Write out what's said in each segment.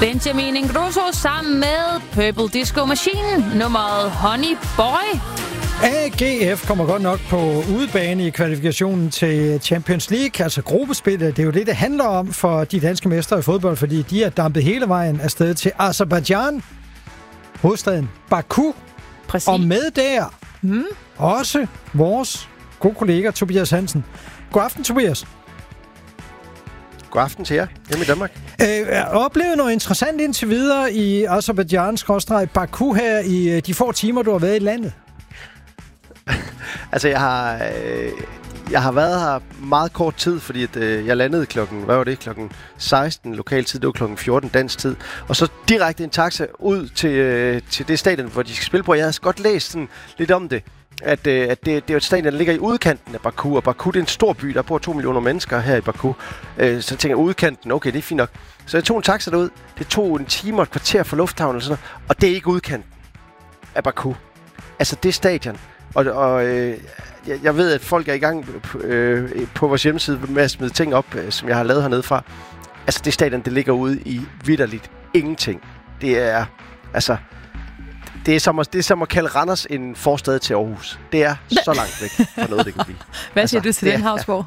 Benjamin Ingrosso sammen med Purple Disco Machine, nummeret Honey Boy. AGF kommer godt nok på udebane i kvalifikationen til Champions League, altså gruppespillet. Det er jo det handler om for de danske mestre i fodbold, fordi de er dampet hele vejen afsted til Aserbajdsjan, hovedstaden Baku. Præcis. Og med der også vores gode kollega Tobias Hansen. God aften, Tobias. God aften til jer hjemme i Danmark. Oplevet noget interessant indtil videre i Aserbajdsjan/Baku her i de få timer, du har været i landet? Altså, jeg har været her meget kort tid, fordi at, jeg landede klokken 16 lokal tid, det var klokken 14 dansk tid. Og så direkte en taxa ud til det stadion, hvor de skal spille på. Jeg havde godt læst sådan lidt om det, at det er et stadion, der ligger i udkanten af Baku, og Baku det er en stor by, der bor 2 millioner mennesker her i Baku. Så jeg tænker, udkanten, okay, det er fint nok. Så jeg tog en taxa derud. Det tog en time og et kvarter fra lufthavnen, og sådan noget, og det er ikke udkanten af Baku. Altså, det stadion. Og jeg ved, at folk er i gang på vores hjemmeside med at smide ting op, som jeg har lavet hernede fra. Altså, det stadion, det ligger ude i vitterligt ingenting. Det er, altså... Det er som at kalde Randers en forstad til Aarhus. Det er så langt væk fra noget, det kan blive. Hvad siger du til den, Havsborg?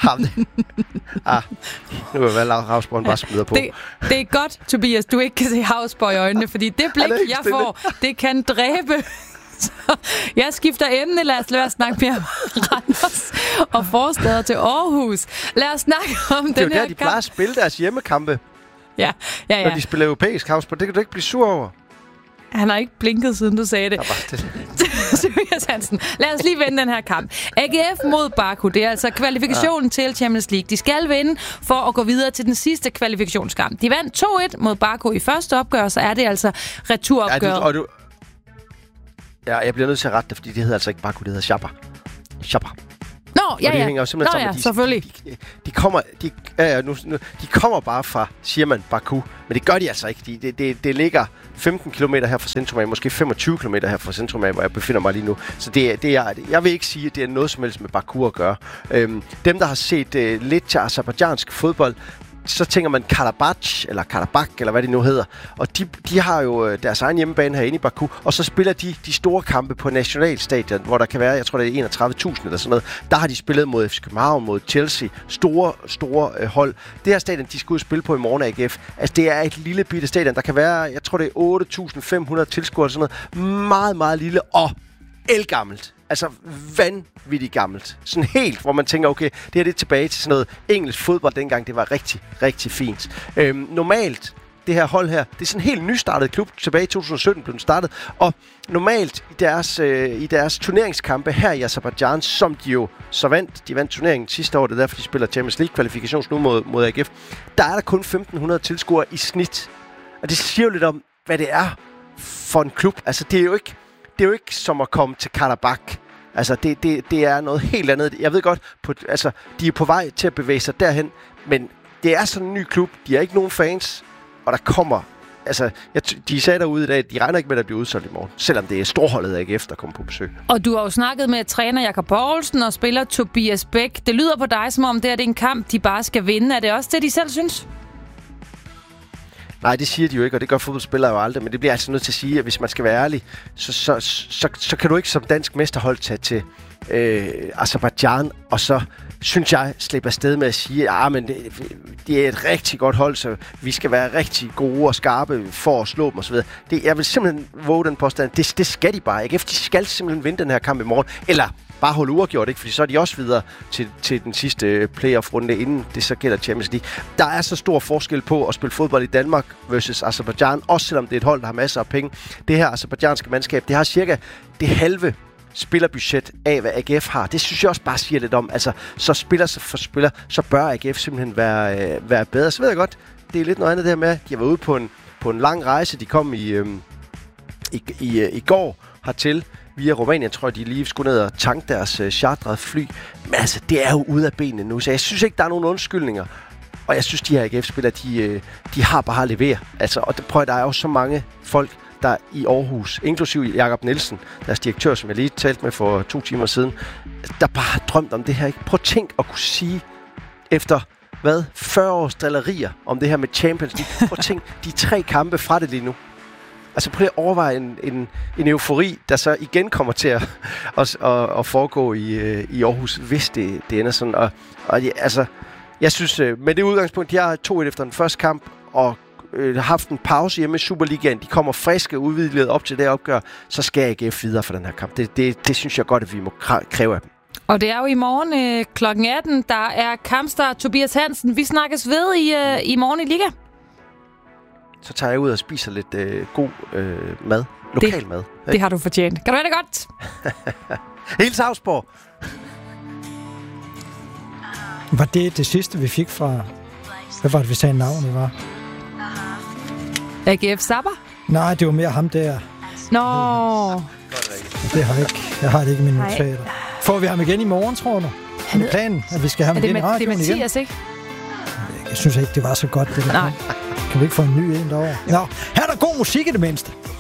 Nu er vel Havsborg bare smider på. Det er godt, Tobias, du ikke kan se Havsborg i øjnene, fordi det blik, jeg får, det kan dræbe. Så jeg skifter emne. Lad os lade os snakke mere om Randers og forsteder til Aarhus. Lad os snakke om den her kamp. Det er jo der, de plejer at spille deres hjemmekampe. Ja. Når de spiller europæisk Havsborg. Det kan du ikke blive sur over. Han har ikke blinket, siden du sagde det. Tobias Hansen. Lad os lige vende den her kamp. AGF mod Baku, det er altså kvalifikationen til Champions League. De skal vinde for at gå videre til den sidste kvalifikationskamp. De vandt 2-1 mod Baku i første opgør, så er det altså returopgøret. Jeg bliver nødt til at rette det, fordi det hedder altså ikke Baku, det hedder Shabba. Nå, ja. Selvfølgelig. De kommer bare fra, siger man, Baku. Men det gør de altså ikke. Det ligger 15 km her fra centrum af, måske 25 km her fra centrum af, hvor jeg befinder mig lige nu. Så jeg vil ikke sige, at det er noget som helst med Baku at gøre. Dem, der har set lidt til aserbajdsjansk fodbold, så tænker man Karabakh, eller hvad det nu hedder. Og de har jo deres egen hjemmebane herinde i Baku, og så spiller de store kampe på nationalstadion, hvor der kan være, jeg tror det er 31.000 eller sådan noget. Der har de spillet mod FC København, mod Chelsea. Store hold. Det her stadion, de skal ud og spille på i morgen AGF. Altså, det er et lille bitte stadion. Der kan være, jeg tror det er 8.500 tilskuere eller sådan noget. Meget, meget lille og elgammelt. Altså vanvittigt gammelt. Sådan helt, hvor man tænker, okay, det her det er tilbage til sådan noget engelsk fodbold dengang. Det var rigtig, rigtig fint. Normalt, det her hold her, det er sådan en helt nystartet klub. Tilbage i 2017 blev den startet. Og normalt i deres turneringskampe her i Aserbajdsjan, som de jo så vandt. De vandt turneringen sidste år, det er derfor, de spiller Champions League kvalifikations nu mod AGF. Der er der kun 1.500 tilskuere i snit. Og det siger jo lidt om, hvad det er for en klub. Altså, det er jo ikke som at komme til Karabakh. Altså, det er noget helt andet. Jeg ved godt, de er på vej til at bevæge sig derhen, men det er sådan en ny klub. De har ikke nogen fans, og der kommer... Altså, de sagde derude i dag, at de regner ikke med, at der bliver udsolgt i morgen, selvom det er storholdet AGF, der kommer på besøg. Og du har jo snakket med træner Jakob Poulsen og spiller Tobias Bæk. Det lyder på dig, som om det er en kamp, de bare skal vinde. Er det også det, de selv synes? Nej, det siger de jo ikke, og det gør fodboldspillere jo aldrig, men det bliver altså nødt til at sige, at hvis man skal være ærlig, så kan du ikke som dansk mesterhold tage til Aserbajdsjan, og så synes jeg slippe afsted med at sige, at det er et rigtig godt hold, så vi skal være rigtig gode og skarpe for at slå dem osv. Jeg vil simpelthen våge den påstand. Det skal de bare ikke. De skal simpelthen vinde den her kamp i morgen, eller bare holde uafgjort, ikke? Fordi så er de også videre til den sidste playoff-runde, inden det så gælder Champions League. Der er så stor forskel på at spille fodbold i Danmark versus Aserbajdsjan, også selvom det er et hold, der har masser af penge. Det her aserbajdsjanske mandskab, det har cirka det halve spillerbudget af, hvad AGF har. Det synes jeg også bare siger lidt om. Altså, så spiller for spiller, så bør AGF simpelthen være bedre. Så ved jeg godt, det er lidt noget andet der med, at de har været ude på en lang rejse. De kom i går hertil via Rumænien, tror jeg, de lige skulle ned og tanke deres chartrede fly. Men altså, det er jo ude af benene nu, så jeg synes ikke, der er nogen undskyldninger. Og jeg synes, de her AGF-spillere, de har bare at levere. Altså, og der er jo så mange folk, der i Aarhus, inklusive Jakob Nielsen, deres direktør, som jeg lige talte med for 2 timer siden, der bare har drømt om det her. Ikke? Prøv at tænk at kunne sige, efter 40 års drillerier om det her med Champions League. Prøv at tænke, de 3 kampe fra det lige nu. Altså prøv at overveje en eufori, der så igen kommer til at foregå i Aarhus, hvis det ender sådan. Og altså, jeg synes, med det udgangspunkt, de har 2-1 efter den første kamp, og haft en pause hjemme i Superligaen. De kommer friske udvidet op til det opgør, så skal AGF videre for den her kamp. Det synes jeg godt, at vi må kræve af dem. Og det er jo i morgen kl. 18, der er kampstart. Tobias Hansen, vi snakkes ved i morgen i Liga. Så tager jeg ud og spiser lidt god mad. Lokal mad. Det har du fortjent. Kan du have det godt? Helt Savsborg. Var det sidste, vi fik fra... Hvad var det, vi sagde navnet var? AGF Sabber? Nej, det var mere ham der. Nå. Jeg har det ikke i mine notater. Får vi ham igen i morgen, tror du? Er det planen, at vi skal have ham igen i radioen igen? Det er Mathias, ikke? Jeg synes ikke, det var så godt, det der. Nej. Kan vi ikke få en ny en derovre? Nå, her er der god musik i det mindste.